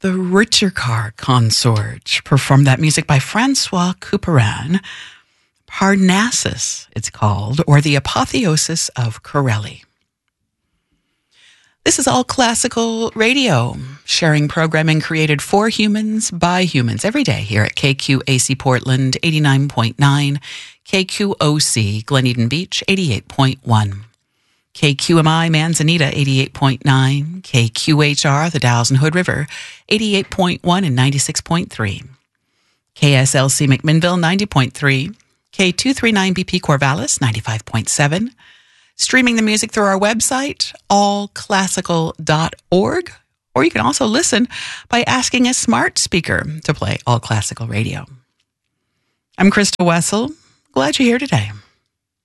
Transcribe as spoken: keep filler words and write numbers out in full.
the Rittercar Consort performed that music by Francois Couperin. Parnassus, it's called, or the Apotheosis of Corelli. This is All Classical Radio, sharing programming created for humans by humans every day here at K Q A C Portland eighty-nine point nine, K Q O C Glen Eden Beach eighty-eight point one, K Q M I Manzanita eighty-eight point nine, K Q H R the Dalles and Hood River eighty-eight point one and ninety-six point three, K S L C McMinnville ninety point three, K two thirty-nine B P Corvallis ninety-five point seven, streaming the music through our website, all classical dot org, or you can also listen by asking a smart speaker to play All Classical Radio. I'm Krista Wessel. Glad you're here today.